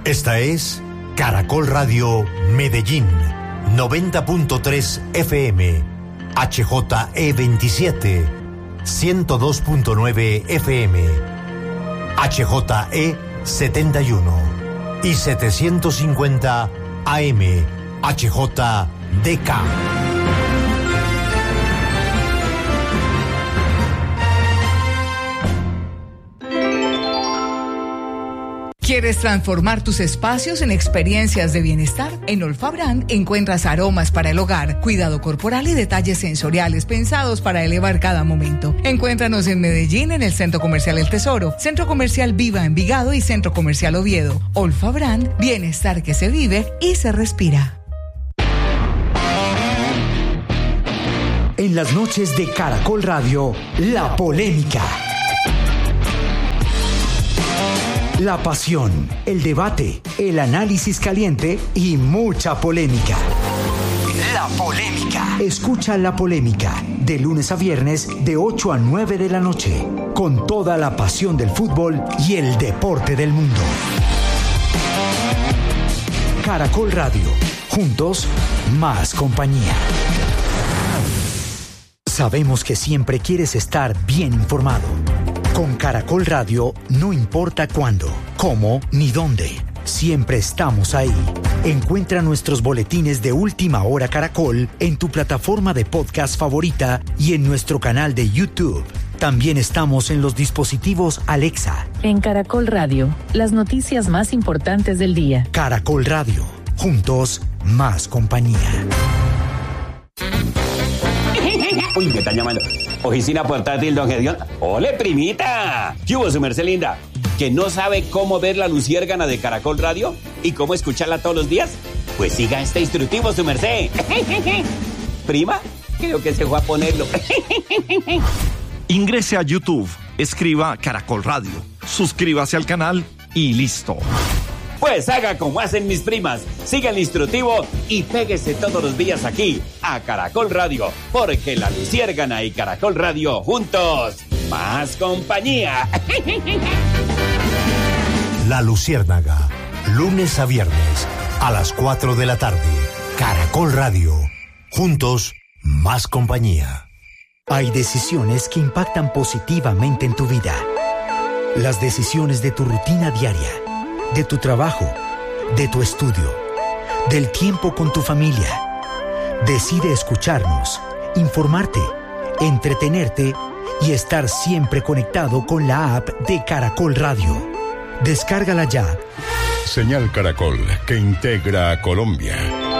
Esta es Caracol Radio Medellín, 90.3 FM, HJE27, 102.9 FM, HJE71 y 750 AM, HJDK. ¿Quieres transformar tus espacios en experiencias de bienestar? En Olfabrand encuentras aromas para el hogar, cuidado corporal y detalles sensoriales pensados para elevar cada momento. Encuéntranos en Medellín, en el Centro Comercial El Tesoro, Centro Comercial Viva Envigado y Centro Comercial Oviedo. Olfabrand, bienestar que se vive y se respira. En las noches de Caracol Radio, La Polémica. La pasión, el debate, el análisis caliente y mucha polémica. La Polémica. Escucha La Polémica de lunes a viernes de 8 a 9 de la noche, con toda la pasión del fútbol y el deporte del mundo. Caracol Radio, juntos, más compañía. Sabemos que siempre quieres estar bien informado. Con Caracol Radio, no importa cuándo, cómo ni dónde, siempre estamos ahí. Encuentra nuestros boletines de Última Hora Caracol en tu plataforma de podcast favorita y en nuestro canal de YouTube. También estamos en los dispositivos Alexa. En Caracol Radio, las noticias más importantes del día. Caracol Radio, juntos, más compañía. Uy, me están llamando. Oficina portátil, don Gedeón. ¡Ole, primita! ¿Qué hubo, su merced linda? ¿Que no sabe cómo ver la luciérgana de Caracol Radio? ¿Y cómo escucharla todos los días? Pues siga este instructivo, su merced. ¿Prima? Creo que se fue a ponerlo. Ingrese a YouTube, escriba Caracol Radio, suscríbase al canal y listo. Pues haga como hacen mis primas, siga el instructivo y péguese todos los días aquí, a Caracol Radio, porque la luciérgana y Caracol Radio juntos, más compañía. La Luciérnaga, lunes a viernes, a las 4 de la tarde. Caracol Radio, juntos, más compañía. Hay decisiones que impactan positivamente en tu vida. Las decisiones de tu rutina diaria, de tu trabajo, de tu estudio, del tiempo con tu familia. Decide escucharnos, informarte, entretenerte y estar siempre conectado con la app de Caracol Radio. Descárgala ya. Señal Caracol, que integra a Colombia.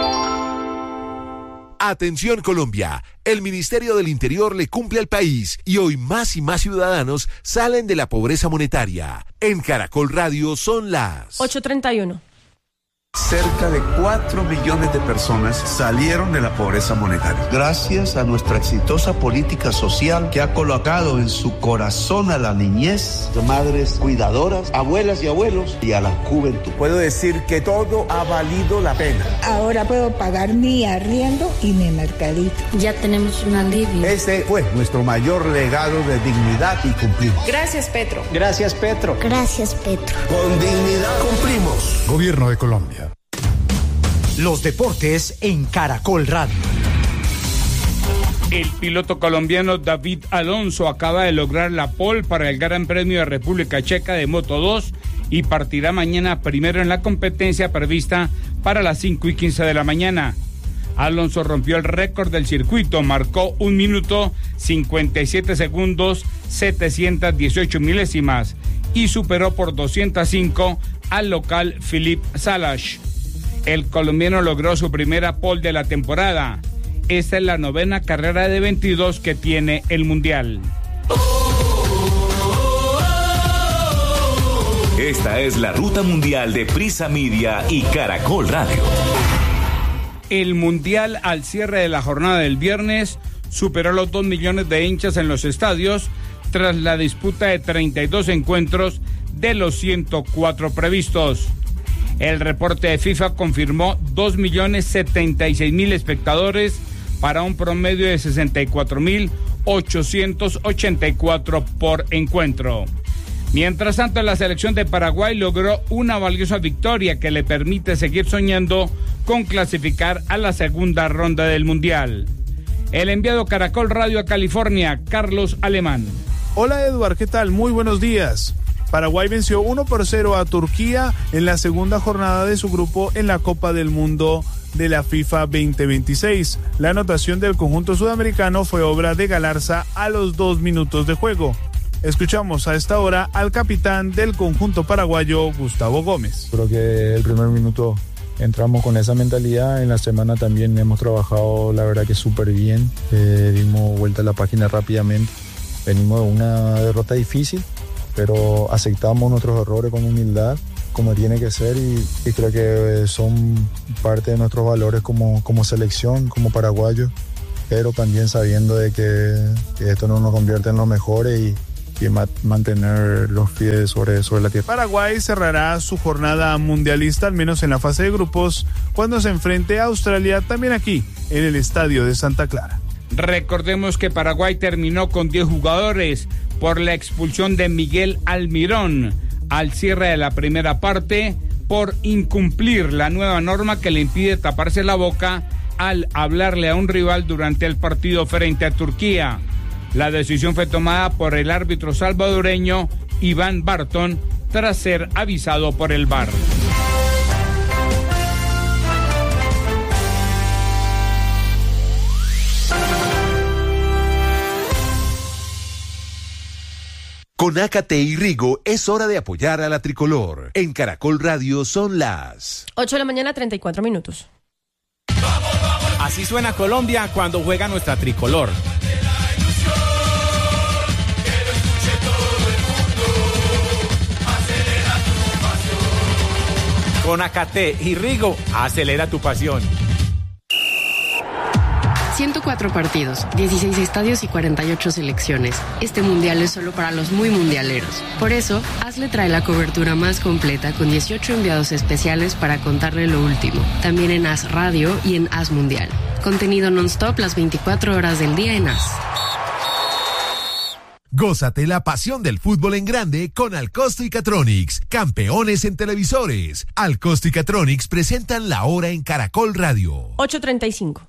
Atención Colombia, el Ministerio del Interior le cumple al país y hoy más y más ciudadanos salen de la pobreza monetaria. En Caracol Radio son las 8:31. Cerca de 4 millones de personas salieron de la pobreza monetaria. Gracias a nuestra exitosa política social que ha colocado en su corazón a la niñez, madres cuidadoras, abuelas y abuelos y a la juventud. Puedo decir que todo ha valido la pena. Ahora puedo pagar mi arriendo y mi mercadito. Ya tenemos un alivio. Este fue nuestro mayor legado de dignidad y cumplimos. Gracias, Petro. Gracias, Petro. Gracias, Petro. Con dignidad cumplimos. Gobierno de Colombia. Los deportes en Caracol Radio. El piloto colombiano David Alonso acaba de lograr la pole para el Gran Premio de República Checa de Moto 2 y partirá mañana primero en la competencia prevista para las 5:15 de la mañana. Alonso rompió el récord del circuito, marcó 1 minuto 57 segundos 718 milésimas y superó por 205 al local Philippe Salash. El colombiano logró su primera pole de la temporada. Esta es la 9ª carrera de 22 que tiene el Mundial. Esta es la ruta mundial de Prisa Media y Caracol Radio. El Mundial, al cierre de la jornada del viernes, superó los 2 millones de hinchas en los estadios tras la disputa de 32 encuentros de los 104 previstos. El reporte de FIFA confirmó 2.076.000 espectadores para un promedio de 64.884 por encuentro. Mientras tanto, la selección de Paraguay logró una valiosa victoria que le permite seguir soñando con clasificar a la segunda ronda del Mundial. El enviado Caracol Radio a California, Carlos Alemán. Hola Eduard, ¿qué tal? Muy buenos días. Paraguay venció 1-0 a Turquía en la segunda jornada de su grupo en la Copa del Mundo de la FIFA 2026. La anotación del conjunto sudamericano fue obra de Galarza a los 2 minutos de juego. Escuchamos a esta hora al capitán del conjunto paraguayo, Gustavo Gómez. Creo que el primer minuto entramos con esa mentalidad. En la semana también hemos trabajado, la verdad que súper bien. Dimos vuelta a la página rápidamente. Venimos de una derrota difícil, pero aceptamos nuestros errores con humildad, como tiene que ser, y creo que son parte de nuestros valores como selección, como paraguayos, pero también sabiendo de que esto no nos convierte en los mejores y mantener los pies sobre la tierra. Paraguay cerrará su jornada mundialista, al menos en la fase de grupos, cuando se enfrente a Australia, también aquí, en el estadio de Santa Clara. Recordemos que Paraguay terminó con 10 jugadores por la expulsión de Miguel Almirón al cierre de la primera parte por incumplir la nueva norma que le impide taparse la boca al hablarle a un rival durante el partido frente a Turquía. La decisión fue tomada por el árbitro salvadoreño Iván Barton tras ser avisado por el VAR. Con Ácate y Rigo es hora de apoyar a la tricolor. En Caracol Radio son las 8 de la mañana, 34 minutos. Así suena Colombia cuando juega nuestra tricolor. Con Ácate y Rigo, acelera tu pasión. 104 partidos, 16 estadios y 48 selecciones. Este mundial es solo para los muy mundialeros. Por eso, ASLE trae la cobertura más completa con 18 enviados especiales para contarle lo último. También en AS Radio y en AS Mundial. Contenido non-stop las 24 horas del día en AS. Gózate la pasión del fútbol en grande con Alcosto y Catronics, campeones en televisores. Alcosto y Catronics presentan la hora en Caracol Radio. 8:35.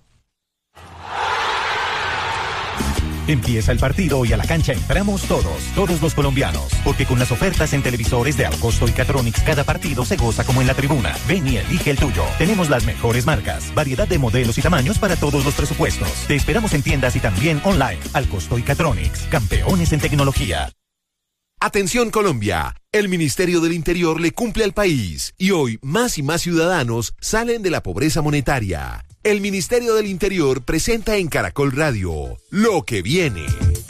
Empieza el partido y a la cancha entramos todos los colombianos, porque con las ofertas en televisores de Alcosto y Catronics cada partido se goza como en la tribuna. Ven y elige el tuyo. Tenemos las mejores marcas, variedad de modelos y tamaños para todos los presupuestos. Te esperamos en tiendas y también online. Alcosto y Catronics, campeones en tecnología. Atención Colombia, el Ministerio del Interior le cumple al país y hoy más y más ciudadanos salen de la pobreza monetaria. El Ministerio del Interior presenta en Caracol Radio Lo que viene.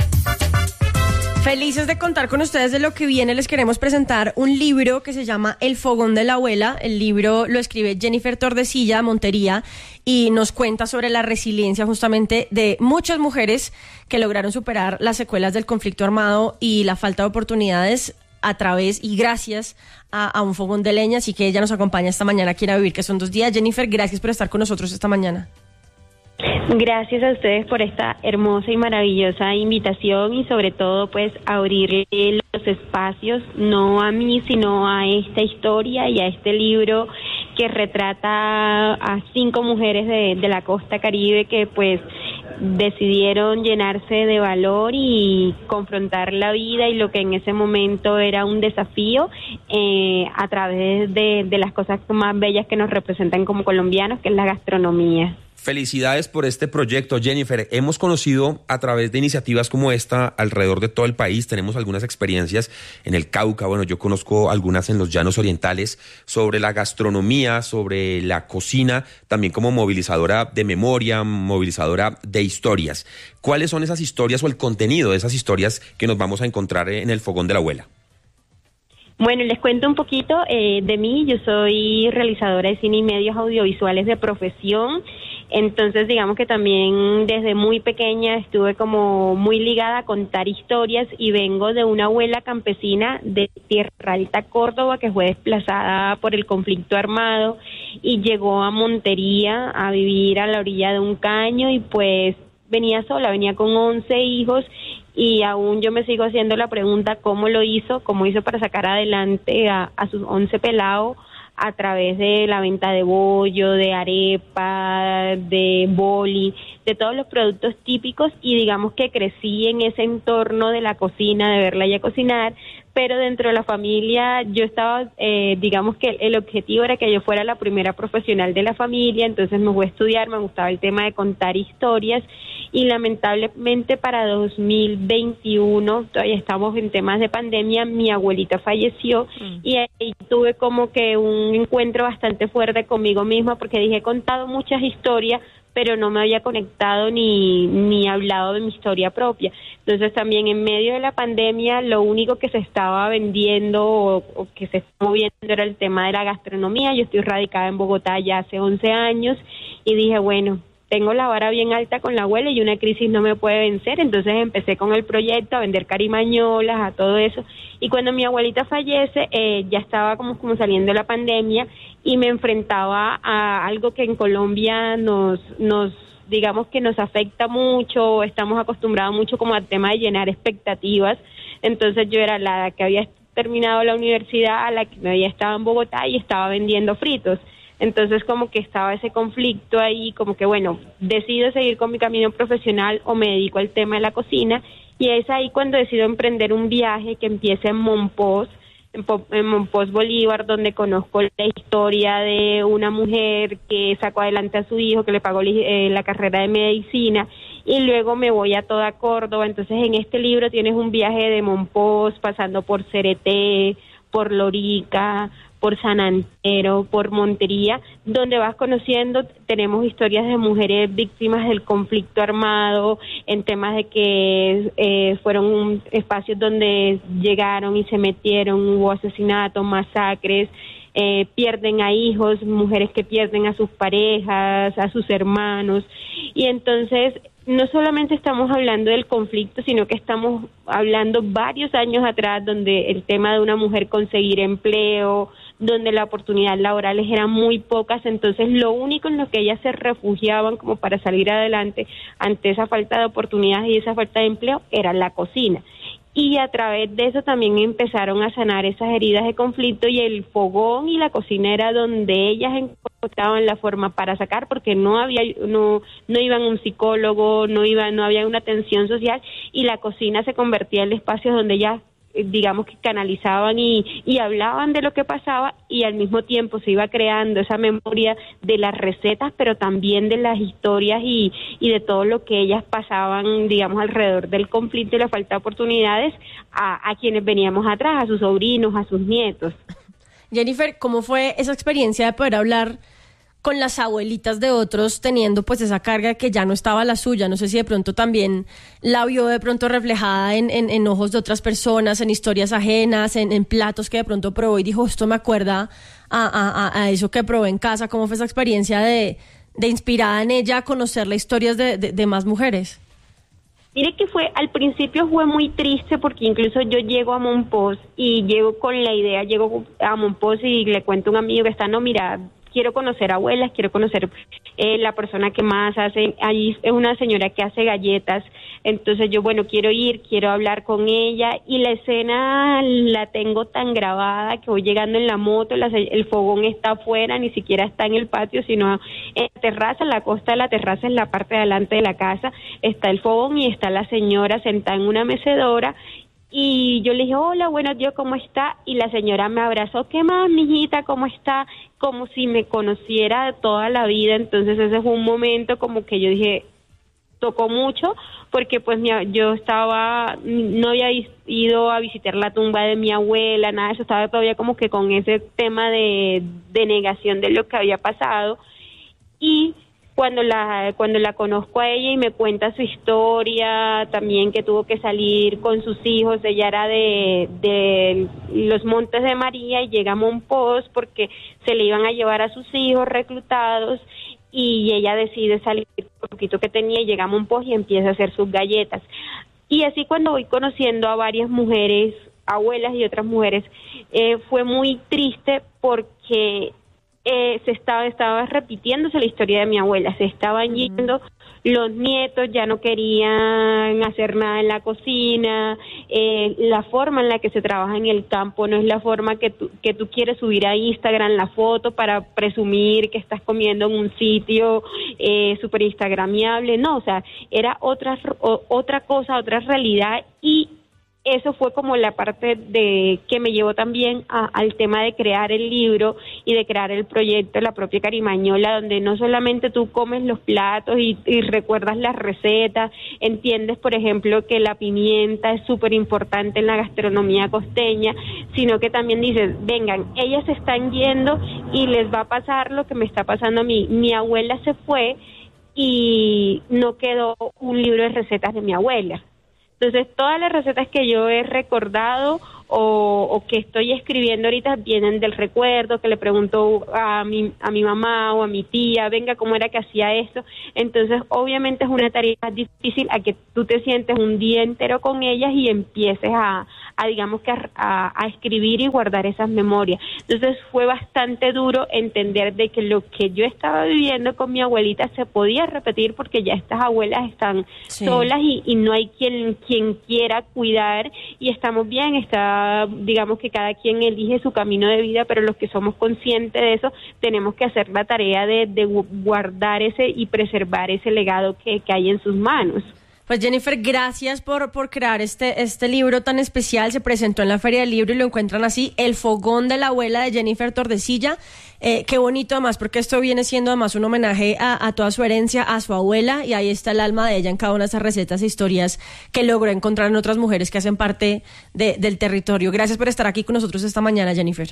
Felices de contar con ustedes de lo que viene. Les queremos presentar un libro que se llama El Fogón de la Abuela. El libro lo escribe Jennifer Tordesilla Montería y nos cuenta sobre la resiliencia justamente de muchas mujeres que lograron superar las secuelas del conflicto armado y la falta de oportunidades a través y gracias a un fogón de leña. Así que ella nos acompaña esta mañana aquí en A Vivir, que son 2 días. Jennifer, gracias por estar con nosotros esta mañana. Gracias a ustedes por esta hermosa y maravillosa invitación y sobre todo pues abrirle los espacios, no a mí sino a esta historia y a este libro que retrata a 5 mujeres de la costa Caribe que pues decidieron llenarse de valor y confrontar la vida y lo que en ese momento era un desafío a través de las cosas más bellas que nos representan como colombianos, que es la gastronomía. Felicidades por este proyecto, Jennifer. Hemos conocido a través de iniciativas como esta alrededor de todo el país. Tenemos algunas experiencias en el Cauca. Bueno, yo conozco algunas en los llanos orientales sobre la gastronomía, sobre la cocina, también como movilizadora de memoria, movilizadora de historias. ¿Cuáles son esas historias o el contenido de esas historias que nos vamos a encontrar en el Fogón de la Abuela? Bueno, les cuento un poquito de mí. Yo soy realizadora de cine y medios audiovisuales de profesión. Entonces, digamos que también desde muy pequeña estuve como muy ligada a contar historias y vengo de una abuela campesina de Tierra Alta, Córdoba, que fue desplazada por el conflicto armado y llegó a Montería a vivir a la orilla de un caño y pues venía sola, venía con 11 hijos y aún yo me sigo haciendo la pregunta cómo hizo para sacar adelante a sus 11 pelados a través de la venta de bollo, de arepa, de boli, de todos los productos típicos, y digamos que crecí en ese entorno de la cocina, de verla ya cocinar, pero dentro de la familia yo estaba, digamos que el objetivo era que yo fuera la primera profesional de la familia, entonces me fui a estudiar, me gustaba el tema de contar historias, y lamentablemente para 2021, todavía estamos en temas de pandemia, mi abuelita falleció, y ahí tuve como que un encuentro bastante fuerte conmigo misma, porque dije, he contado muchas historias, pero no me había conectado ni hablado de mi historia propia. Entonces también en medio de la pandemia lo único que se estaba vendiendo o que se estaba moviendo era el tema de la gastronomía. Yo estoy radicada en Bogotá ya hace 11 años y dije, bueno, tengo la vara bien alta con la abuela y una crisis no me puede vencer, entonces empecé con el proyecto a vender carimañolas, a todo eso, y cuando mi abuelita fallece, ya estaba como saliendo de la pandemia y me enfrentaba a algo que en Colombia nos digamos que nos afecta mucho, estamos acostumbrados mucho como al tema de llenar expectativas, entonces yo era la que había terminado la universidad, a la que me había estado en Bogotá y estaba vendiendo fritos. Entonces como que estaba ese conflicto ahí, como que bueno, decido seguir con mi camino profesional o me dedico al tema de la cocina, y es ahí cuando decido emprender un viaje que empieza en Monpós, en Monpós, Bolívar, donde conozco la historia de una mujer que sacó adelante a su hijo, que le pagó la carrera de medicina, y luego me voy a toda Córdoba. Entonces en este libro tienes un viaje de Monpós, pasando por Cereté, por Lorica, por San Antero, por Montería, donde vas conociendo, tenemos historias de mujeres víctimas del conflicto armado, en temas de que fueron espacios donde llegaron y se metieron, hubo asesinatos, masacres, pierden a hijos, mujeres que pierden a sus parejas, a sus hermanos, y entonces no solamente estamos hablando del conflicto, sino que estamos hablando varios años atrás, donde el tema de una mujer conseguir empleo, donde las oportunidades laborales eran muy pocas, entonces lo único en lo que ellas se refugiaban como para salir adelante ante esa falta de oportunidades y esa falta de empleo era la cocina. Y a través de eso también empezaron a sanar esas heridas de conflicto, y el fogón y la cocina era donde ellas encontraban la forma para sacar, porque no iban a un psicólogo, no había una atención social, y la cocina se convertía en el espacio donde ellas digamos que canalizaban y hablaban de lo que pasaba, y al mismo tiempo se iba creando esa memoria de las recetas, pero también de las historias y de todo lo que ellas pasaban, digamos, alrededor del conflicto y la falta de oportunidades a quienes veníamos atrás, a sus sobrinos, a sus nietos. Jennifer, ¿cómo fue esa experiencia de poder hablar con las abuelitas de otros, teniendo pues esa carga que ya no estaba la suya? No sé si de pronto también la vio de pronto reflejada en ojos de otras personas, en historias ajenas, en platos que de pronto probó y dijo, esto me acuerda a eso que probé en casa. ¿Cómo fue esa experiencia de inspirada en ella a conocer las historias de más mujeres? Mire que al principio fue muy triste, porque incluso yo llego a Monpós y llego a Monpós y le cuento a un amigo que está, no, mira, quiero conocer abuelas, quiero conocer la persona que más hace, allí es una señora que hace galletas, entonces yo, bueno, quiero hablar con ella, y la escena la tengo tan grabada que voy llegando en la moto, el fogón está afuera, ni siquiera está en el patio, sino en la terraza, en la costa de la terraza, en la parte de adelante de la casa, está el fogón y está la señora sentada en una mecedora. Y yo le dije, hola, buenos días, ¿cómo está? Y la señora me abrazó, ¿qué más, mijita? ¿Cómo está? Como si me conociera de toda la vida. Entonces ese fue un momento como que yo dije, tocó mucho, porque pues yo no había ido a visitar la tumba de mi abuela, nada de eso, estaba todavía como que con ese tema de negación de lo que había pasado. Y cuando la conozco a ella y me cuenta su historia, también que tuvo que salir con sus hijos, ella era de los Montes de María y llega a Monpós porque se le iban a llevar a sus hijos reclutados, y ella decide salir con lo poquito que tenía y llega a Monpós y empieza a hacer sus galletas. Y así cuando voy conociendo a varias mujeres, abuelas y otras mujeres, fue muy triste porque estaba repitiéndose la historia de mi abuela, se estaban yendo, los nietos ya no querían hacer nada en la cocina, la forma en la que se trabaja en el campo no es la forma que tú quieres subir a Instagram la foto para presumir que estás comiendo en un sitio súper instagramiable, no, o sea, era otra cosa, otra realidad, y eso fue como la parte de que me llevó también al tema de crear el libro y de crear el proyecto La Propia Carimañola, donde no solamente tú comes los platos y recuerdas las recetas, entiendes, por ejemplo, que la pimienta es súper importante en la gastronomía costeña, sino que también dices, vengan, ellas se están yendo y les va a pasar lo que me está pasando a mí. Mi abuela se fue y no quedó un libro de recetas de mi abuela. Entonces, todas las recetas que yo he recordado o que estoy escribiendo ahorita vienen del recuerdo, que le pregunto a mi mamá o a mi tía, venga, ¿cómo era que hacía esto? Entonces, obviamente es una tarea difícil a que tú te sientes un día entero con ellas y empieces a escribir y guardar esas memorias. Entonces, fue bastante duro entender de que lo que yo estaba viviendo con mi abuelita se podía repetir, porque ya estas abuelas están solas y no hay quien quiera cuidar, y estamos bien, digamos que cada quien elige su camino de vida, pero los que somos conscientes de eso tenemos que hacer la tarea de guardar ese y preservar ese legado que hay en sus manos. Pues Jennifer, gracias por crear este libro tan especial. Se presentó en la Feria del Libro y lo encuentran así, El Fogón de la Abuela, de Jennifer Tordesilla. Qué bonito además, porque esto viene siendo además un homenaje a toda su herencia, a su abuela, y ahí está el alma de ella en cada una de esas recetas e historias que logró encontrar en otras mujeres que hacen parte del territorio. Gracias por estar aquí con nosotros esta mañana, Jennifer.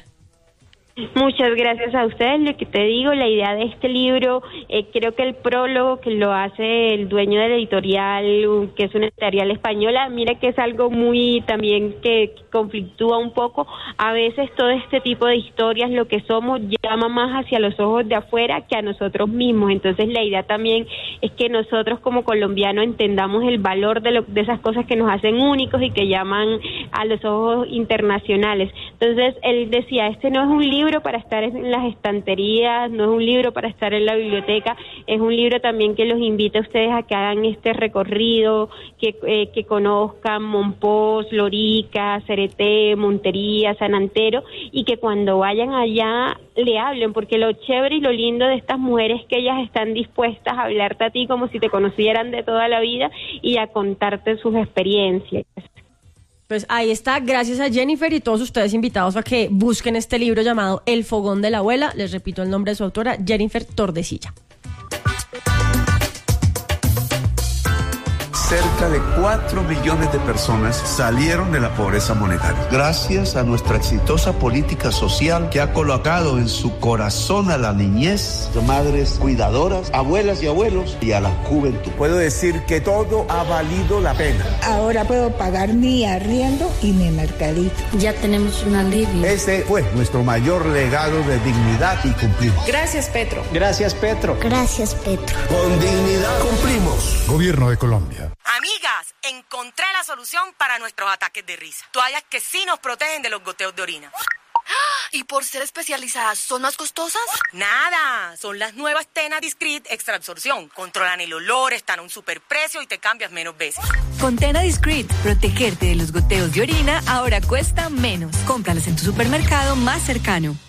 Muchas gracias a ustedes. Lo que te digo, la idea de este libro, creo que el prólogo que lo hace el dueño de la editorial, que es una editorial española, mira que es algo muy también que conflictúa un poco. A veces todo este tipo de historias, lo que somos, llama más hacia los ojos de afuera que a nosotros mismos. Entonces la idea también es que nosotros como colombianos entendamos el valor de esas cosas que nos hacen únicos y que llaman a los ojos internacionales. Entonces él decía, este no es un libro para estar en las estanterías, no es un libro para estar en la biblioteca, es un libro también que los invita a ustedes a que hagan este recorrido, que conozcan Monpós, Lorica, Cereté, Montería, San Antero, y que cuando vayan allá le hablen, porque lo chévere y lo lindo de estas mujeres es que ellas están dispuestas a hablarte a ti como si te conocieran de toda la vida y a contarte sus experiencias. Pues ahí está, gracias a Jennifer y todos ustedes invitados a que busquen este libro llamado El Fogón de la Abuela. Les repito el nombre de su autora, Jennifer Tordesilla. Cerca de 4 millones de personas salieron de la pobreza monetaria, gracias a nuestra exitosa política social que ha colocado en su corazón a la niñez, madres cuidadoras, abuelas y abuelos, y a la juventud. Puedo decir que todo ha valido la pena. Ahora puedo pagar mi arriendo y mi mercadito. Ya tenemos un alivio. Ese fue nuestro mayor legado de dignidad y cumplimos. Gracias, Petro. Gracias, Petro. Gracias, Petro. Con dignidad cumplimos. Gobierno de Colombia. Amigas, encontré la solución para nuestros ataques de risa. Toallas que sí nos protegen de los goteos de orina. ¿Y por ser especializadas son más costosas? Nada, son las nuevas Tena Discreet Extra Absorción. Controlan el olor, están a un superprecio y te cambias menos veces. Con Tena Discreet, protegerte de los goteos de orina ahora cuesta menos. Cómpralas en tu supermercado más cercano.